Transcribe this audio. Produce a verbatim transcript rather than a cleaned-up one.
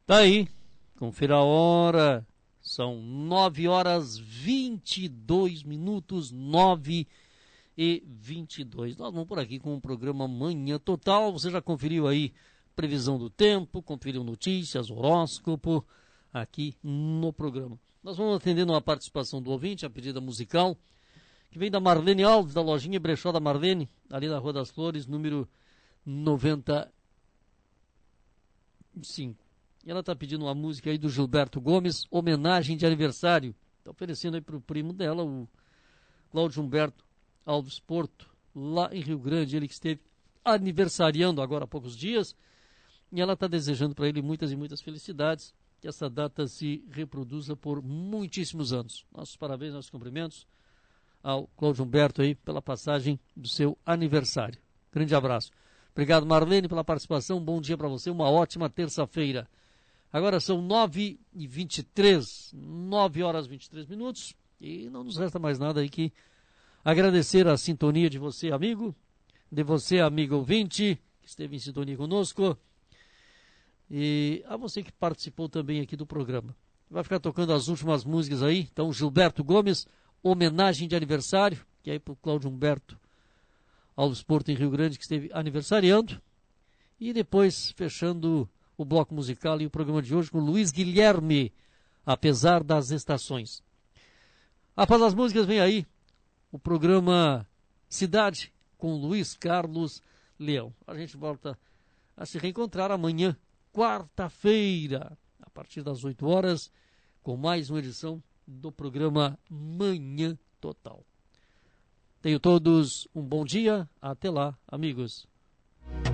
Tá aí, confira a hora, são nove horas vinte e dois minutos, nove e vinte e dois. Nós vamos por aqui com o programa Manhã Total. Você já conferiu aí previsão do tempo, conferiu notícias, horóscopo, aqui no programa. Nós vamos atendendo a participação do ouvinte, a pedida musical, que vem da Marlene Alves, da lojinha Brechó da Marlene, ali na Rua das Flores, número noventa e cinco. E ela está pedindo uma música aí do Gilberto Gomes, homenagem de aniversário. Está oferecendo aí para o primo dela, o Cláudio Humberto Alves Porto, lá em Rio Grande, ele que esteve aniversariando agora há poucos dias. E ela está desejando para ele muitas e muitas felicidades, que essa data se reproduza por muitíssimos anos. Nossos parabéns, nossos cumprimentos ao Cláudio Humberto aí pela passagem do seu aniversário. Grande abraço. Obrigado, Marlene, pela participação. Bom dia para você, uma ótima terça-feira. Agora são nove e vinte e três, nove horas e vinte e três minutos, e não nos resta mais nada aí que agradecer a sintonia de você, amigo, de você, amigo ouvinte, que esteve em sintonia conosco, e a você que participou também aqui do programa. Vai ficar tocando as últimas músicas aí, então Gilberto Gomes, homenagem de aniversário, que é aí para o Cláudio Humberto Alves Porto em Rio Grande, que esteve aniversariando, e depois fechando o bloco musical e o programa de hoje com Luiz Guilherme, Apesar das Estações. Após as músicas vem aí o programa Cidade com Luiz Carlos Leão. A gente volta a se reencontrar amanhã, quarta-feira, a partir das oito horas, com mais uma edição do programa Manhã Total. Tenham todos um bom dia. Até lá, amigos.